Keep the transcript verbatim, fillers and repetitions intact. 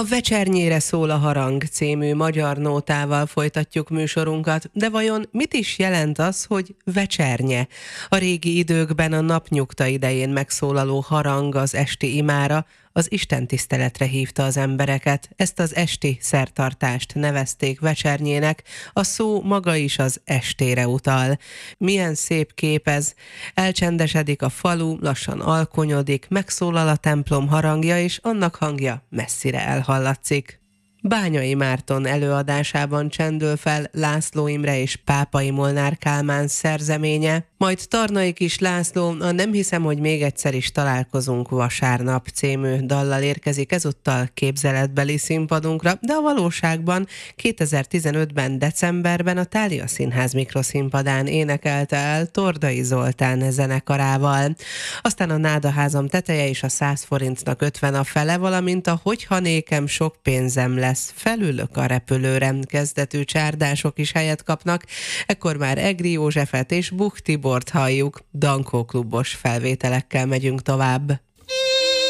A Vecsernyére szól a harang című magyar nótával folytatjuk műsorunkat, de vajon mit is jelent az, hogy vecsernye? A régi időkben a napnyugta idején megszólaló harang az esti imára, az istentiszteletre hívta az embereket. Ezt az esti szertartást nevezték vecsernyének, a szó maga is az estére utal. Milyen szép kép ez! Elcsendesedik a falu, lassan alkonyodik, megszólal a templom harangja, és annak hangja messzire elhallatszik. Bányai Márton előadásában csendül fel László Imre és Pápai Molnár Kálmán szerzeménye, majd Tarnai Kis László a Nem hiszem, hogy még egyszer is találkozunk vasárnap című dallal érkezik ezúttal képzeletbeli színpadunkra, de a valóságban kétezer-tizenötben decemberben a Thália Színház mikroszínpadán énekelte el Tordai Zoltán zenekarával. Aztán a Nádaházam teteje és a száz forintnak ötven a fele, valamint a Hogyha nékem sok pénzem lesz, felülök a repülőre kezdetű csárdások is helyet kapnak. Ekkor már Egri Józsefet és Buch Tibort halljuk, Dankó klubos felvételekkel megyünk tovább.